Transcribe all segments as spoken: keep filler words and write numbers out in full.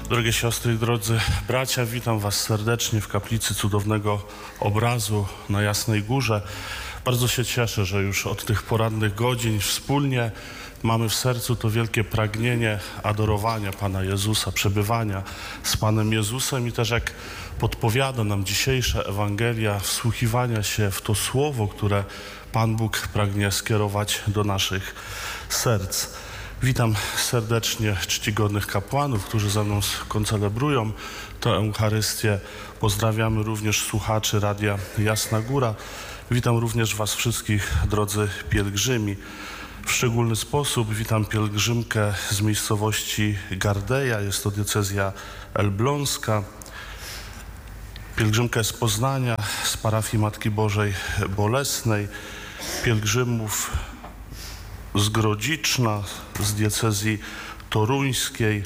Drogie siostry i drodzy bracia, witam Was serdecznie w kaplicy cudownego obrazu na Jasnej Górze. Bardzo się cieszę, że już od tych porannych godzin wspólnie mamy w sercu to wielkie pragnienie adorowania Pana Jezusa, przebywania z Panem Jezusem i też jak podpowiada nam dzisiejsza Ewangelia, wsłuchiwania się w to słowo, które Pan Bóg pragnie skierować do naszych serc. Witam serdecznie czcigodnych kapłanów, którzy ze mną koncelebrują tę Eucharystię. Pozdrawiamy również słuchaczy Radia Jasna Góra. Witam również Was wszystkich, drodzy pielgrzymi. W szczególny sposób witam pielgrzymkę z miejscowości Gardeja, jest to diecezja elbląska. Pielgrzymkę z Poznania, z parafii Matki Bożej Bolesnej, pielgrzymów z Grodziczna, z diecezji toruńskiej.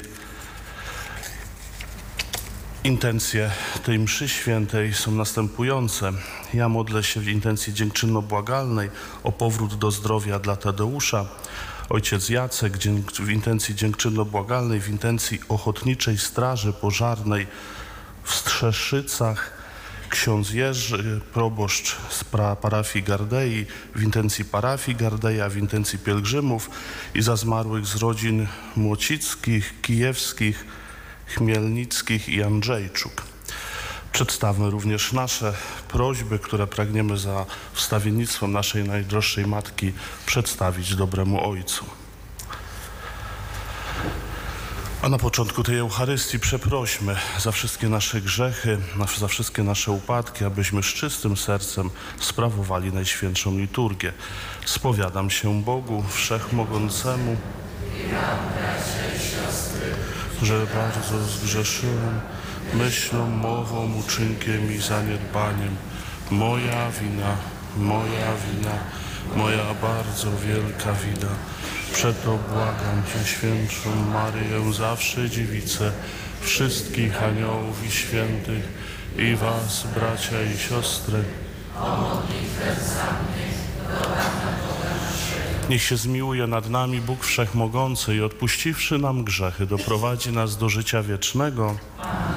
Intencje tej mszy świętej są następujące. Ja modlę się w intencji dziękczynno-błagalnej o powrót do zdrowia dla Tadeusza. Ojciec Jacek w intencji dziękczynno-błagalnej, w intencji Ochotniczej Straży Pożarnej w Strzeszycach. Ksiądz Jerzy, proboszcz z parafii Gardei, w intencji parafii Gardeja, w intencji pielgrzymów i za zmarłych z rodzin Młocickich, Kijewskich, Chmielnickich i Andrzejczuk. Przedstawmy również nasze prośby, które pragniemy za wstawiennictwem naszej najdroższej Matki przedstawić dobremu Ojcu. A na początku tej Eucharystii przeprośmy za wszystkie nasze grzechy, za wszystkie nasze upadki, abyśmy z czystym sercem sprawowali Najświętszą Liturgię. Spowiadam się Bogu Wszechmogącemu, że bardzo zgrzeszyłem myślą, mową, uczynkiem i zaniedbaniem. Moja wina, moja wina, moja bardzo wielka wina. Przeto błagam Cię, Świętszą Maryję, zawsze Dziewicę, wszystkich aniołów i świętych i Was, bracia i siostry, o modlitwę za mnie, do Pana Boga naszego. Niech się zmiłuje nad nami Bóg Wszechmogący i odpuściwszy nam grzechy, doprowadzi nas do życia wiecznego. Amen.